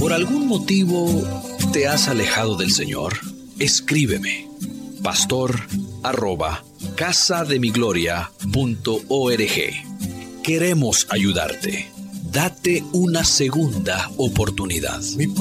¿Por algún motivo te has alejado del Señor? Escríbeme, pastor@casademigloria.org. Queremos ayudarte. Date una segunda oportunidad.